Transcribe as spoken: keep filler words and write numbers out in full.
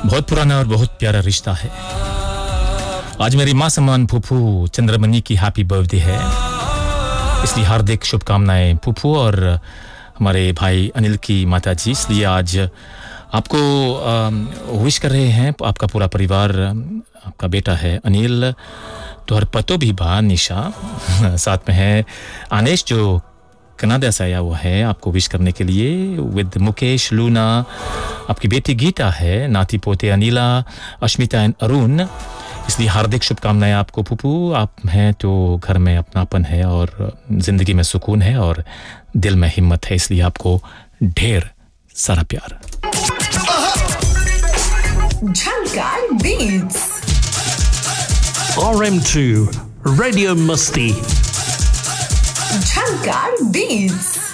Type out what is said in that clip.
बहुत पुराना और बहुत प्यारा रिश्ता है। आज मेरी माँ समान फूफू चंद्रमणि की हैप्पी बर्थडे है, इसलिए हार्दिक शुभकामनाएं फूफू और हमारे भाई अनिल की माताजी। इसलिए आज आपको विश कर रहे हैं आपका पूरा परिवार। आपका बेटा है अनिल, तोहर पतो भी बा निशा, साथ में है आनेश जो कनाडा से आया हुआ है आपको विश करने के लिए, विद मुकेश, लूना, आपकी बेटी गीता है, नाती पोते अनिला, अश्मिता एंड अरुण। इसलिए हार्दिक शुभकामनाएं आपको फूफू। आप हैं तो घर में अपनापन है और जिंदगी में सुकून है और दिल में हिम्मत है, इसलिए आपको ढेर सारा प्यार। झलकार beats R M two Radio Musti. झलकार beats